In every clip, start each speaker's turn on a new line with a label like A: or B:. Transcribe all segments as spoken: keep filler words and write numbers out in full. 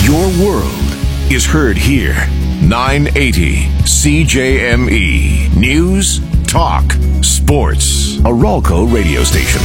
A: Your world is heard here. nine eighty C J M E. News, talk, sports. A Ralco radio station.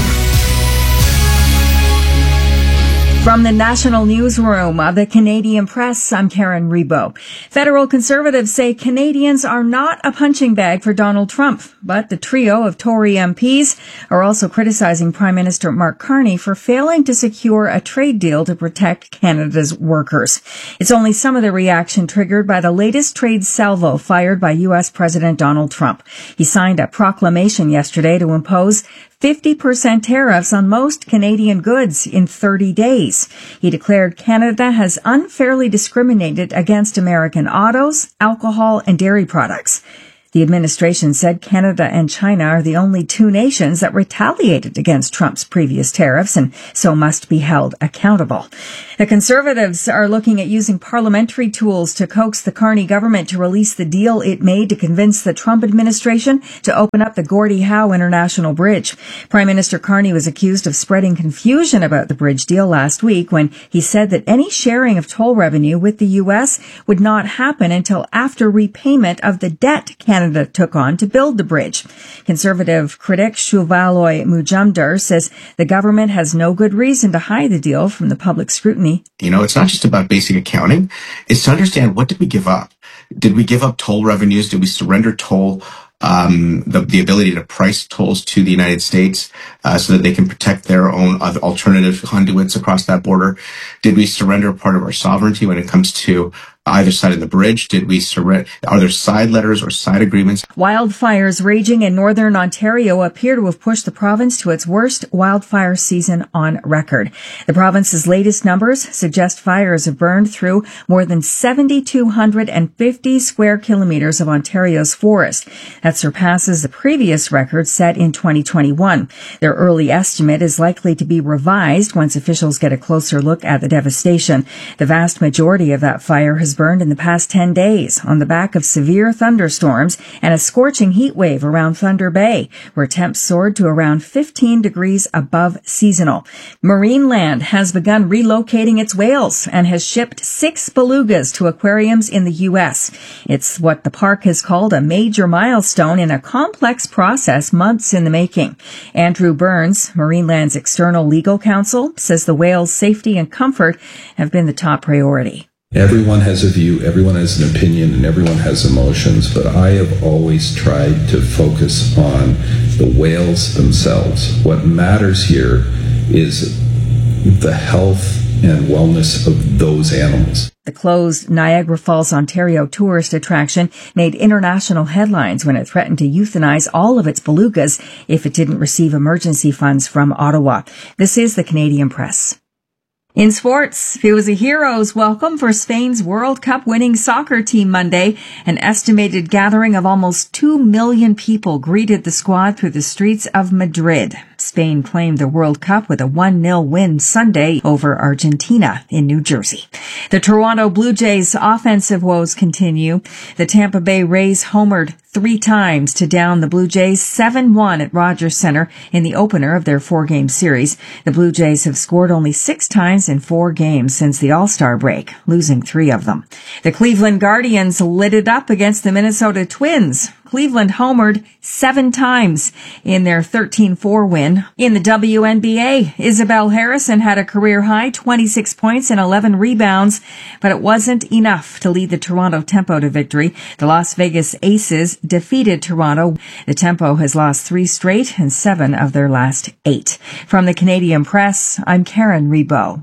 B: From the National Newsroom of the Canadian Press, I'm Karen Rebo. Federal Conservatives say Canadians are not a punching bag for Donald Trump, but the trio of Tory M Ps are also criticizing Prime Minister Mark Carney for failing to secure a trade deal to protect Canada's workers. It's only some of the reaction triggered by the latest trade salvo fired by U S President Donald Trump. He signed a proclamation yesterday to impose fifty percent tariffs on most Canadian goods in thirty days. He declared Canada has unfairly discriminated against American autos, alcohol, and dairy products. The administration said Canada and China are the only two nations that retaliated against Trump's previous tariffs and so must be held accountable. The Conservatives are looking at using parliamentary tools to coax the Carney government to release the deal it made to convince the Trump administration to open up the Gordie Howe International Bridge. Prime Minister Carney was accused of spreading confusion about the bridge deal last week when he said that any sharing of toll revenue with the U S would not happen until after repayment of the debt Canada Canada took on to build the bridge. Conservative critic Shuvaloy Mujumdar says the government has no good reason to hide the deal from the public scrutiny.
C: You know, it's not just about basic accounting. It's to understand, what did we give up? Did we give up toll revenues? Did we surrender toll, um, the, the ability to price tolls to the United States uh, so that they can protect their own other alternative conduits across that border? Did we surrender part of our sovereignty when it comes to either side of the bridge? Did we surrender? Are there side letters or side agreements?
B: Wildfires raging in northern Ontario appear to have pushed the province to its worst wildfire season on record. The province's latest numbers suggest fires have burned through more than seven thousand two hundred fifty square kilometres of Ontario's forest. That surpasses the previous record set in twenty twenty-one. Their early estimate is likely to be revised once officials get a closer look at the devastation. The vast majority of that fire has burned in the past ten days on the back of severe thunderstorms and a scorching heat wave around Thunder Bay, where temps soared to around fifteen degrees above seasonal. Marineland has begun relocating its whales and has shipped six belugas to aquariums in the U S. It's what the park has called a major milestone in a complex process months in the making. Andrew Burns, Marineland's external legal counsel, says the whales' safety and comfort have been the top priority.
D: Everyone has a view, everyone has an opinion, and everyone has emotions, but I have always tried to focus on the whales themselves. What matters here is the health and wellness of those animals.
B: The closed Niagara Falls, Ontario tourist attraction made international headlines when it threatened to euthanize all of its belugas if it didn't receive emergency funds from Ottawa. This is the Canadian Press. In sports, it was a hero's welcome for Spain's World Cup winning soccer team Monday. An estimated gathering of almost two million people greeted the squad through the streets of Madrid. Spain claimed the World Cup with a one nil win Sunday over Argentina in New Jersey. The Toronto Blue Jays' offensive woes continue. The Tampa Bay Rays homered three times to down the Blue Jays seven one at Rogers Centre in the opener of their four-game series. The Blue Jays have scored only six times in four games since the All-Star break, losing three of them. The Cleveland Guardians lit it up against the Minnesota Twins. Cleveland homered seven times in their thirteen four win. In the W N B A, Isabel Harrison had a career-high twenty-six points and eleven rebounds, but it wasn't enough to lead the Toronto Tempo to victory. The Las Vegas Aces defeated Toronto. The Tempo has lost three straight and seven of their last eight. From the Canadian Press, I'm Karen Rebo.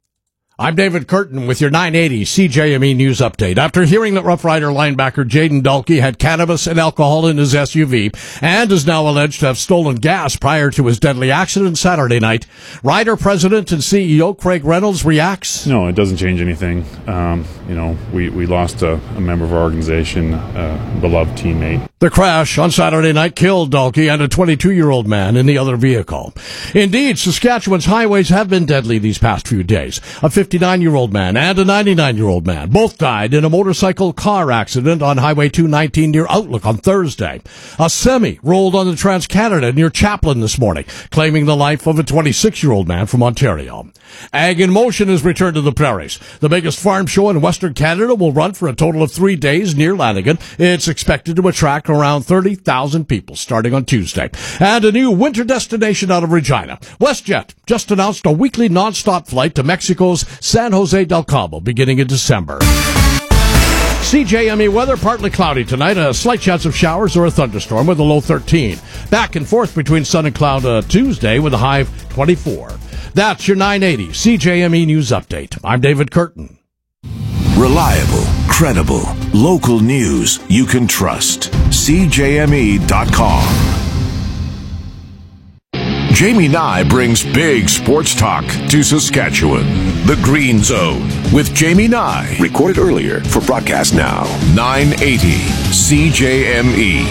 E: I'm David Curtin with your nine eighty C J M E News Update. After hearing that Rough Rider linebacker Jaden Dalkey had cannabis and alcohol in his S U V and is now alleged to have stolen gas prior to his deadly accident Saturday night, Ryder President and C E O Craig Reynolds reacts.
F: No, it doesn't change anything. Um, you know, we, we lost a, a member of our organization, a beloved teammate.
E: The crash on Saturday night killed Dalkey and a twenty-two-year-old man in the other vehicle. Indeed, Saskatchewan's highways have been deadly these past few days. Officials fifty-nine-year-old man and a ninety-nine-year-old man. Both died in a motorcycle car accident on Highway two nineteen near Outlook on Thursday. A semi rolled on the Trans-Canada near Chaplin this morning, claiming the life of a twenty-six-year-old man from Ontario. Ag in Motion has returned to the prairies. The biggest farm show in Western Canada will run for a total of three days near Lanigan. It's expected to attract around thirty thousand people starting on Tuesday. And a new winter destination out of Regina. WestJet just announced a weekly non-stop flight to Mexico's San Jose del Cabo beginning in December. C J M E weather, partly cloudy tonight. A slight chance of showers or a thunderstorm with a low thirteen. Back and forth between sun and cloud uh, Tuesday with a high of twenty-four. That's your nine eighty C J M E News Update. I'm David Curtin.
A: Reliable, credible, local news you can trust. C J M E dot com. Jamie Nye brings big sports talk to Saskatchewan. The Green Zone with Jamie Nye. Recorded earlier for broadcast now. nine eighty C J M E.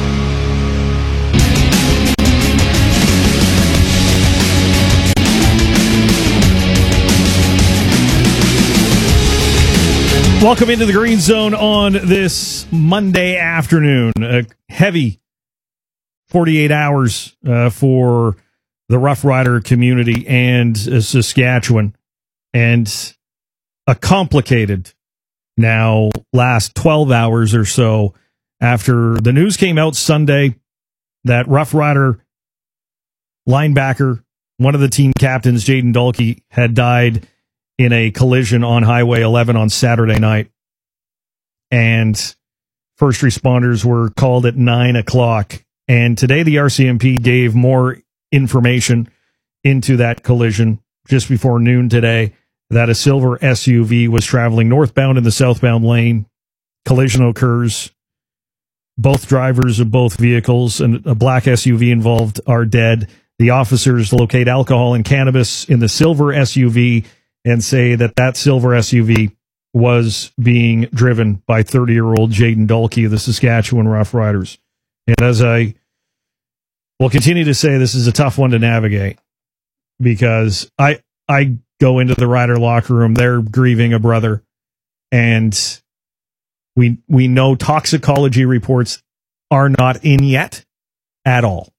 G: Welcome into the Green Zone on this Monday afternoon. A heavy forty-eight hours uh, for the Rough Rider community and uh, Saskatchewan, and a complicated now last twelve hours or so after the news came out Sunday that Rough Rider linebacker, one of the team captains, Jayden Dalkey, had died in a collision on Highway eleven on Saturday night. And first responders were called at nine o'clock. And today the R C M P gave more information into that collision just before noon today, that a silver S U V was traveling northbound in the southbound lane. Collision occurs. Both drivers of both vehicles and a black S U V involved are dead. The officers locate alcohol and cannabis in the silver S U V and say that that silver S U V was being driven by thirty-year-old Jayden Dalkey of the Saskatchewan Rough Riders. And as I will continue to say, this is a tough one to navigate because I I go into the Rider locker room, they're grieving a brother, and we we know toxicology reports are not in yet at all.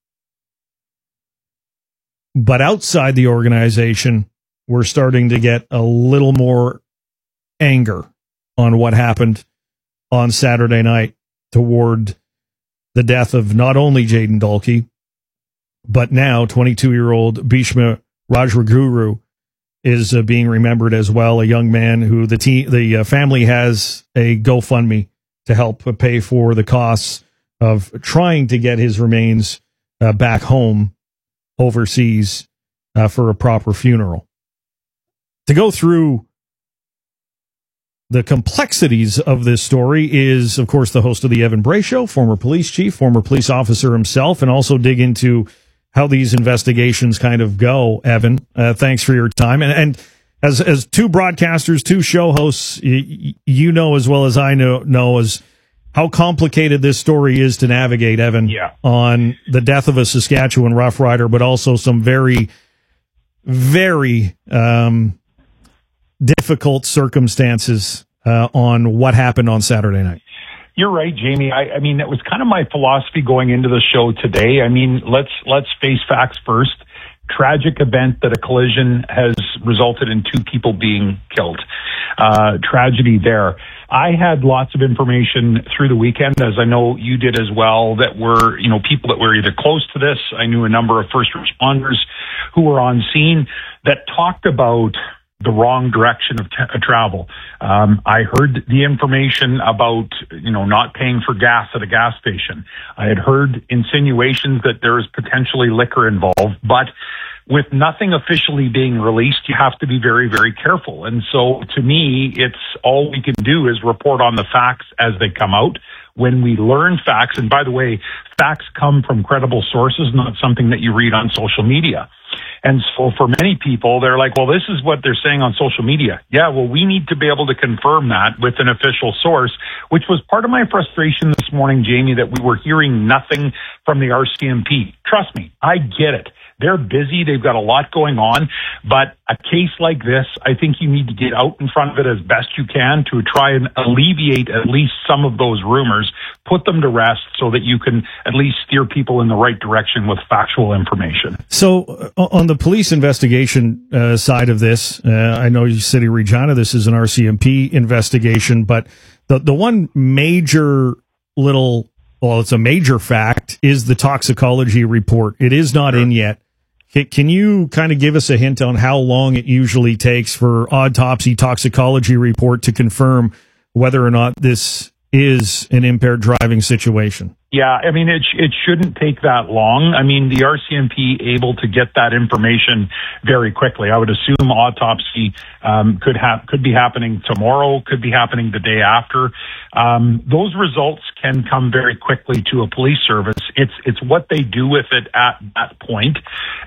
G: But outside the organization, we're starting to get a little more anger on what happened on Saturday night toward the death of not only Jayden Dalkey, but now twenty-two-year-old Bhishma Rajaguru is uh, being remembered as well, a young man who the te- the uh, family has a GoFundMe to help uh, pay for the costs of trying to get his remains uh, back home overseas uh, for a proper funeral. To go through the complexities of this story is, of course, the host of the Evan Bray Show, former police chief, former police officer himself, and also dig into how these investigations kind of go. Evan, uh, thanks for your time. And, and as as two broadcasters, two show hosts, y- you know as well as I know, know as how complicated this story is to navigate, Evan,
H: yeah.
G: on the death of a Saskatchewan Rough Rider, but also some very, very um, difficult circumstances uh, on what happened on Saturday night.
H: You're right, Jamie. I, I mean, that was kind of my philosophy going into the show today. I mean, let's let's face facts first. Tragic event that a collision has resulted in two people being killed. Uh, tragedy there. I had lots of information through the weekend, as I know you did as well, that were, you know, people that were either close to this. I knew a number of first responders who were on scene that talked about the wrong direction of t- travel. Um, I heard the information about, you know, not paying for gas at a gas station. I had heard insinuations that there is potentially liquor involved, but with nothing officially being released, you have to be very, very careful. And so to me, it's all we can do is report on the facts as they come out. When we learn facts, and by the way, facts come from credible sources, not something that you read on social media. And so for many people, they're like, well, this is what they're saying on social media. Yeah, well, we need to be able to confirm that with an official source, which was part of my frustration this morning, Jamie, that we were hearing nothing from the R C M P. Trust me, I get it. they're busy. They've got a lot going on. But a case like this, I think you need to get out in front of it as best you can to try and alleviate at least some of those rumors, put them to rest so that you can at least steer people in the right direction with factual information.
G: So uh, on the police investigation uh, side of this, uh, I know you City Regina, this is an R C M P investigation, but the, the one major little, well, it's a major fact, is the toxicology report. It is not sure. in yet. Can, can you kind of give us a hint on how long it usually takes for autopsy toxicology report to confirm whether or not this is an impaired driving situation?
H: Yeah, I mean, it it shouldn't take that long. I mean, the R C M P able to get that information very quickly. I would assume autopsy um, could have could be happening tomorrow, could be happening the day after. Um, those results can come very quickly to a police service. It's it's what they do with it at that point.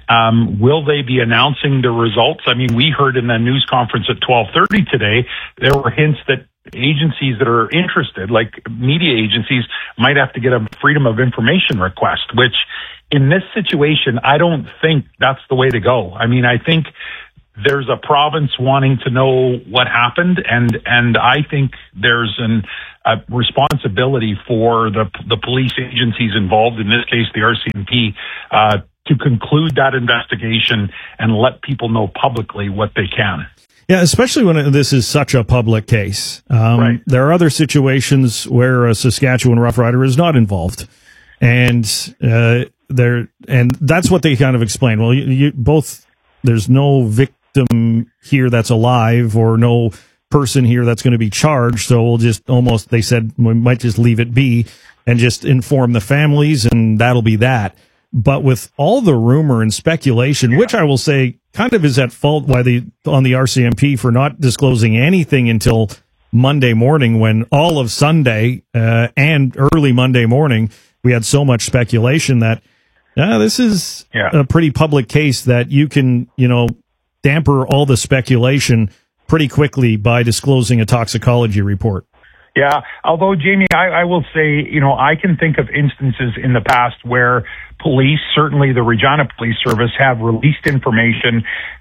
H: Um, will they be announcing the results? I mean, we heard in the news conference at twelve thirty today, there were hints that agencies that are interested, like media agencies, might have to get a freedom of information request, which in this situation, I don't think that's the way to go. I mean, I think there's a province wanting to know what happened, and and I think there's an, a responsibility for the the police agencies involved, in this case the R C M P, uh, to conclude that investigation and let people know publicly what they can.
G: Yeah, especially when this is such a public case. Um, right. There are other situations where a Saskatchewan Rough Rider is not involved, and uh, there, and that's what they kind of explain. Well, you, you both, there's no victim here that's alive, or no person here that's going to be charged. So we'll just almost, they said, we might just leave it be and just inform the families, and that'll be that. But with all the rumor and speculation, which I will say kind of is at fault why the on the R C M P for not disclosing anything until Monday morning, when all of Sunday uh, and early Monday morning we had so much speculation that uh, this is yeah. a pretty public case that you can, you know, damper all the speculation pretty quickly by disclosing a toxicology report.
H: Yeah, although, Jamie, I, I will say, you know, I can think of instances in the past where police, certainly the Regina Police Service, have released information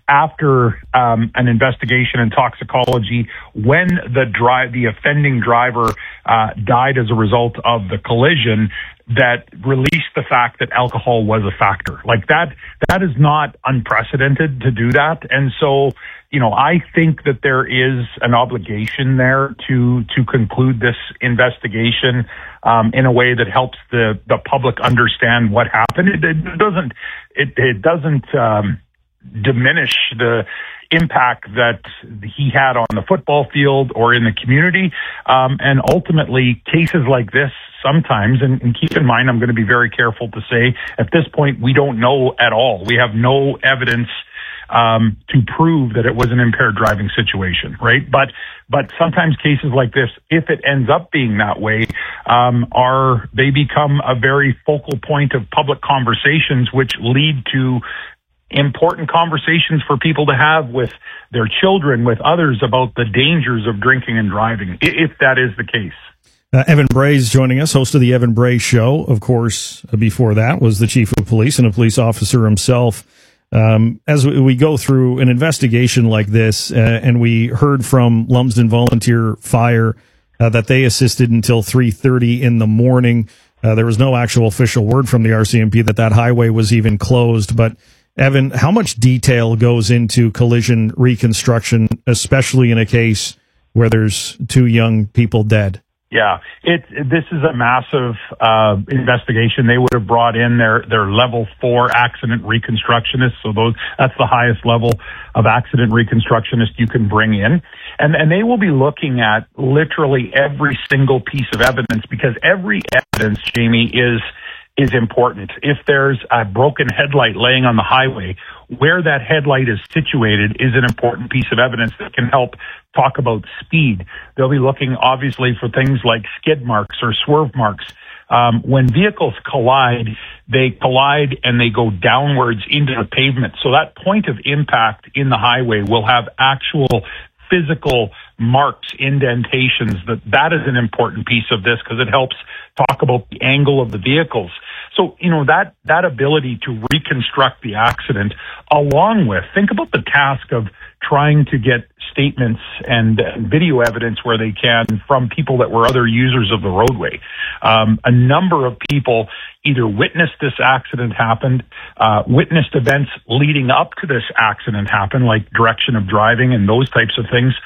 H: after um, an investigation in toxicology when the dri- the offending driver uh, died as a result of the collision, that released the fact that alcohol was a factor. Like that, that is not unprecedented to do that. And so, you know, I think that there is an obligation there to to conclude this investigation um, in a way that helps the the public understand what happened. It, it doesn't it it doesn't um, diminish the impact that he had on the football field or in the community. Um, and ultimately, cases like this sometimes, and, and keep in mind, I'm going to be very careful to say, at this point, we don't know at all. We have no evidence um, to prove that it was an impaired driving situation, right? But but sometimes cases like this, if it ends up being that way, um, are they become a very focal point of public conversations, which lead to important conversations for people to have with their children, with others, about the dangers of drinking and driving, if that is the case.
G: Uh, Evan Bray is joining us, host of the Evan Bray Show. Of course, before that was the chief of police and a police officer himself. Um, as we, we go through an investigation like this, uh, and we heard from Lumsden Volunteer Fire uh, that they assisted until three thirty in the morning. Uh, there was no actual official word from the R C M P that that highway was even closed, but Evan, how much detail goes into collision reconstruction, especially in a case where there's two young people dead?
H: Yeah, it, this is a massive uh, investigation. They would have brought in their, their level four accident reconstructionists. So those, that's the highest level of accident reconstructionist you can bring in. And, and they will be looking at literally every single piece of evidence, because every evidence, Jamie, is is important. If there's a broken headlight laying on the highway, where that headlight is situated is an important piece of evidence that can help talk about speed. They'll be looking, obviously, for things like skid marks or swerve marks. Um, when vehicles collide, they collide and they go downwards into the pavement. So that point of impact in the highway will have actual physical marks, indentations, that that is an important piece of this because it helps talk about the angle of the vehicles. So, you know, that, that ability to reconstruct the accident along with, think about the task of trying to get statements and, and video evidence where they can from people that were other users of the roadway. Um, a number of people either witnessed this accident happen, uh, witnessed events leading up to this accident happen, like direction of driving and those types of things,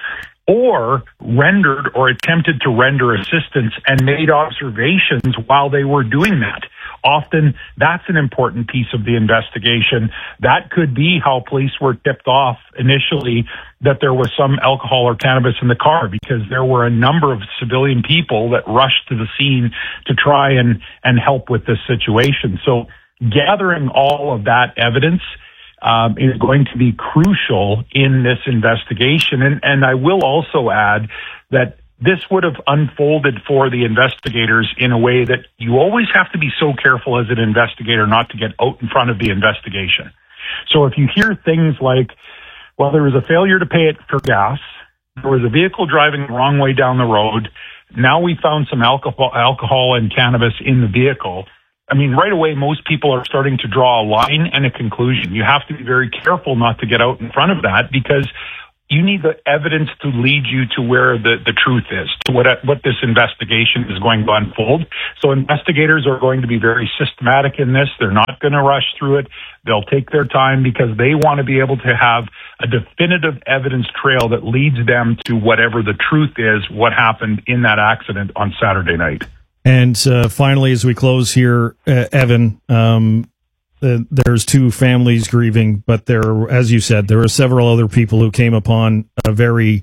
H: or rendered or attempted to render assistance and made observations while they were doing that. Often that's an important piece of the investigation. That could be how police were tipped off initially that there was some alcohol or cannabis in the car, because there were a number of civilian people that rushed to the scene to try and, and help with this situation. So gathering all of that evidence Um, is going to be crucial in this investigation. And, and I will also add that this would have unfolded for the investigators in a way that you always have to be so careful as an investigator not to get out in front of the investigation. So if you hear things like, well, there was a failure to pay it for gas, there was a vehicle driving the wrong way down the road, now we found some alcohol, alcohol and cannabis in the vehicle, I mean, right away, most people are starting to draw a line and a conclusion. You have to be very careful not to get out in front of that, because you need the evidence to lead you to where the, the truth is, to what, what this investigation is going to unfold. So investigators are going to be very systematic in this. They're not going to rush through it. They'll take their time because they want to be able to have a definitive evidence trail that leads them to whatever the truth is, what happened in that accident on Saturday night.
G: And uh, finally, as we close here, uh, Evan, um, uh, there's two families grieving, but there, as you said, there are several other people who came upon a very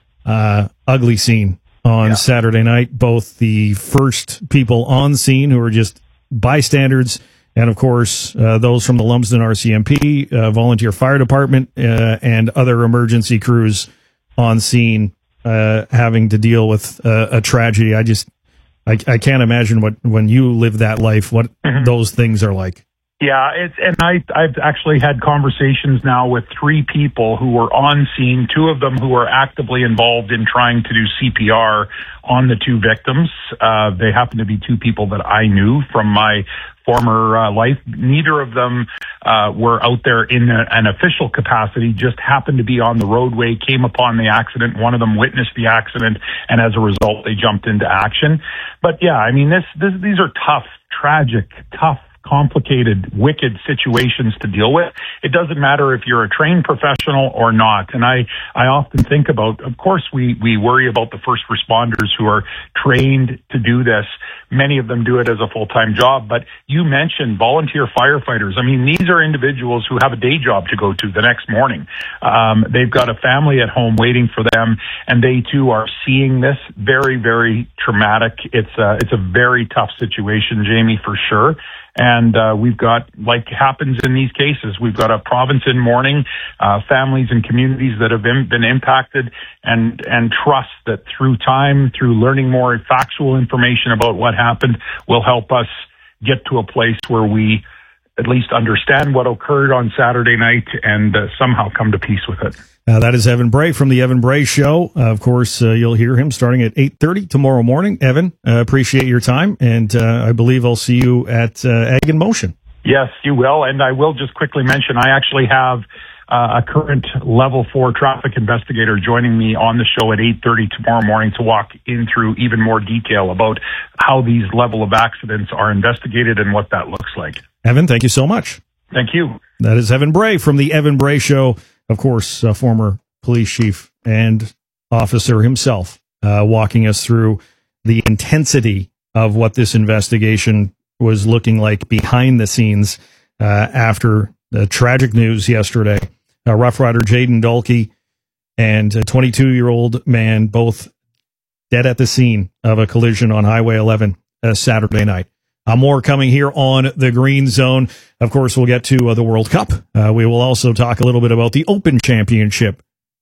G: uh, ugly scene on yeah. Saturday night. Both the first people on scene who were just bystanders, and of course, uh, those from the Lumsden R C M P, uh, volunteer fire department, uh, and other emergency crews on scene, uh, having to deal with uh, a tragedy. I just I, I can't imagine what, when you live that life, what mm-hmm. those things are like.
H: Yeah, it's, and I, I've actually had conversations now with three people who were on scene, two of them who were actively involved in trying to do C P R on the two victims. Uh, they happen to be two people that I knew from my former uh, life. Neither of them uh, were out there in a, an official capacity, just happened to be on the roadway, came upon the accident. One of them witnessed the accident, and as a result, they jumped into action. But yeah, I mean, this, this these are tough, tragic, tough, complicated, wicked situations to deal with. It doesn't matter if you're a trained professional or not. And I, I often think about, of course, we, we worry about the first responders who are trained to do this. Many of them do it as a full-time job, but you mentioned volunteer firefighters. I mean, these are individuals who have a day job to go to the next morning. Um, they've got a family at home waiting for them, and they too are seeing this. Very, very traumatic. It's a, it's a very tough situation, Jamie, for sure. And uh, we've got, like happens in these cases, we've got a province in mourning, uh, families and communities that have been, been impacted, and and trust that through time, through learning more factual information about what happened, will help us get to a place where we at least understand what occurred on Saturday night and uh, somehow come to peace with it.
G: Uh, that is Evan Bray from the Evan Bray Show. Uh, of course, uh, you'll hear him starting at eight thirty tomorrow morning. Evan, uh, appreciate your time, and uh, I believe I'll see you at uh, Ag in Motion.
H: Yes, you will, and I will just quickly mention I actually have uh, a current level four traffic investigator joining me on the show at eight thirty tomorrow morning to walk in through even more detail about how these level of accidents are investigated and what that looks like.
G: Evan, thank you so much.
H: Thank you.
G: That is Evan Bray from the Evan Bray Show. Of course, uh, former police chief and officer himself, uh, walking us through the intensity of what this investigation was looking like behind the scenes uh, after the tragic news yesterday. Uh, Rough Rider Jayden Dalkey and a twenty-two-year-old man both dead at the scene of a collision on Highway eleven uh, Saturday night. Uh, more coming here on the Green Zone. Of course, we'll get to uh, the World Cup. Uh, we will also talk a little bit about the Open Championship.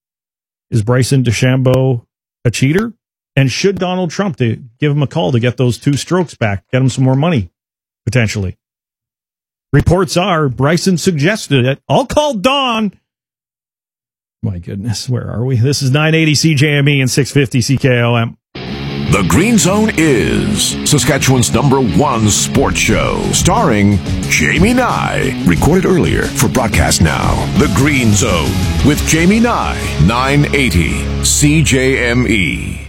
G: Is Bryson DeChambeau a cheater? And should Donald Trump to give him a call to get those two strokes back, get him some more money, potentially? Reports are Bryson suggested it. I'll call Don. My goodness, where are we? This is nine eighty C J M E and six fifty C K O M.
A: The Green Zone is Saskatchewan's number one sports show, starring Jamie Nye. Recorded earlier for broadcast now. The Green Zone with Jamie Nye, nine eighty C J M E.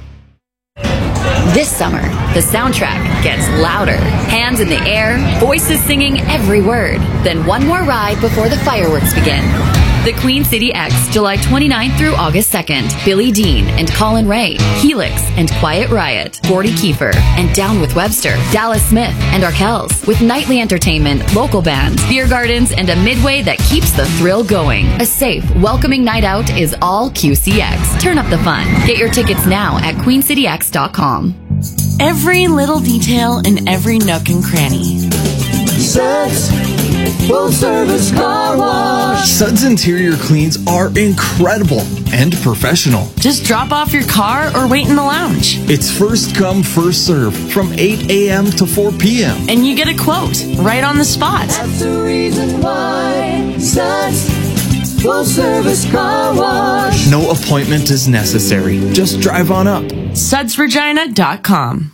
I: This summer, the soundtrack gets louder. Hands in the air, voices singing every word. Then one more ride before the fireworks begin. The Queen City X, July twenty-ninth through August second. Billy Dean and Colin Ray, Helix and Quiet Riot, Gordy Kiefer and Down with Webster, Dallas Smith and Arkells, with nightly entertainment, local bands, beer gardens, and a midway that keeps the thrill going. A safe, welcoming night out is all Q C X. Turn up the fun. Get your tickets now at queen city x dot com.
J: Every little detail in every nook and cranny.
K: Suds Full Service Car Wash.
L: Suds interior cleans are incredible and professional.
J: Just drop off your car or wait in the lounge.
L: It's first come, first serve from eight a.m. to four p.m.
J: And you get a quote right on the spot.
K: That's the reason why Suds Full Service Car Wash.
L: No appointment is necessary. Just drive on up.
J: suds regina dot com.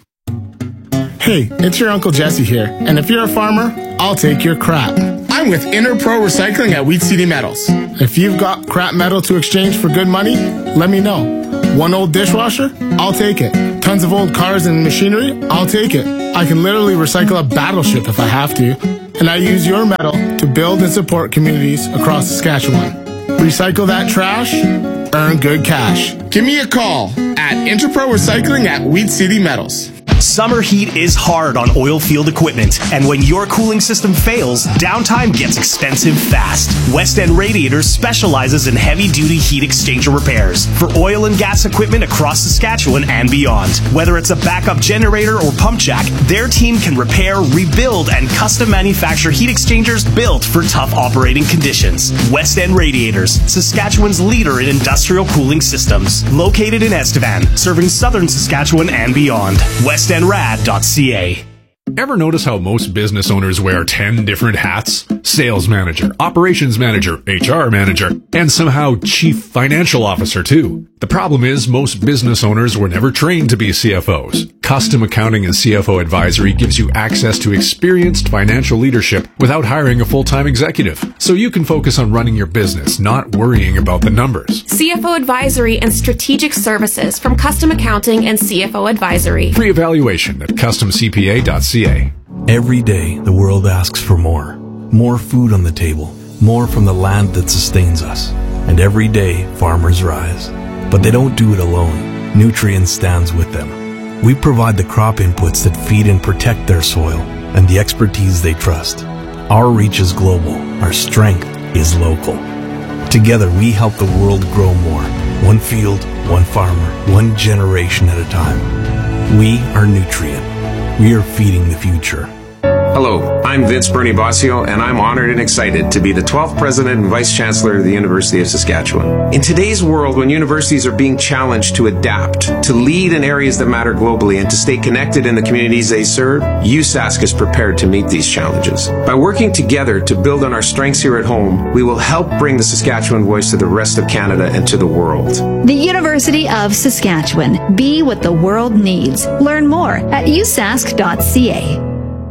M: Hey, it's your Uncle Jesse here, and if you're a farmer, I'll take your crap. I'm with Interpro Recycling at Wheat City Metals. If you've got crap metal to exchange for good money, let me know. One old dishwasher? I'll take it. Tons of old cars and machinery? I'll take it. I can literally recycle a battleship if I have to. And I use your metal to build and support communities across Saskatchewan. Recycle that trash, earn good cash. Give me a call at Interpro Recycling at Wheat City Metals.
N: Summer heat is hard on oil field equipment, and when your cooling system fails, downtime gets expensive fast. West End Radiators specializes in heavy-duty heat exchanger repairs for oil and gas equipment across Saskatchewan and beyond. Whether it's a backup generator or pump jack, their team can repair, rebuild, and custom manufacture heat exchangers built for tough operating conditions. West End Radiators, Saskatchewan's leader in industrial cooling systems. Located in Estevan, serving southern Saskatchewan and beyond. west end rad dot c a.
O: Ever notice how most business owners wear ten different hats? Sales manager, operations manager, H R manager, and somehow chief financial officer too. The problem is most business owners were never trained to be C F Os. Custom Accounting and C F O Advisory gives you access to experienced financial leadership without hiring a full-time executive. So you can focus on running your business, not worrying about the numbers.
P: C F O Advisory and Strategic Services from Custom Accounting and C F O Advisory.
O: Free evaluation at custom c p a dot c a.
Q: Every day, the world asks for more. More food on the table. More from the land that sustains us. And every day, farmers rise. But they don't do it alone. Nutrien stands with them. We provide the crop inputs that feed and protect their soil and the expertise they trust. Our reach is global. Our strength is local. Together, we help the world grow more. One field, one farmer, one generation at a time. We are Nutrien. We are feeding the future.
R: Hello, I'm Vince Bernie Bossio, and I'm honored and excited to be the twelfth President and Vice Chancellor of the University of Saskatchewan. In today's world, when universities are being challenged to adapt, to lead in areas that matter globally, and to stay connected in the communities they serve, U S A S C is prepared to meet these challenges. By working together to build on our strengths here at home, we will help bring the Saskatchewan voice to the rest of Canada and to the world.
S: The University of Saskatchewan. Be what the world needs. Learn more at u sask dot c a.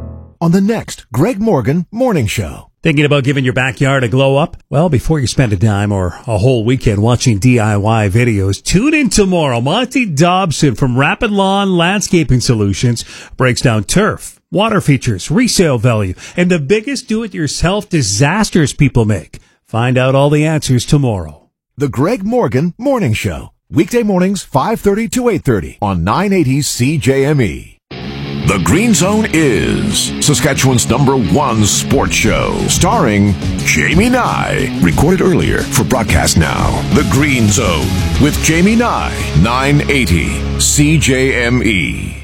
T: On the next Greg Morgan Morning Show.
G: Thinking about giving your backyard a glow up? Well, before you spend a dime or a whole weekend watching D I Y videos, tune in tomorrow. Monty Dobson from Rapid Lawn Landscaping Solutions breaks down turf, water features, resale value, and the biggest do-it-yourself disasters people make. Find out all the answers tomorrow.
T: The Greg Morgan Morning Show. Weekday mornings, five thirty to eight thirty on nine eighty C J M E.
A: The Green Zone is Saskatchewan's number one sports show, starring Jamie Nye. Recorded earlier for broadcast now. The Green Zone with Jamie Nye, nine eighty C J M E.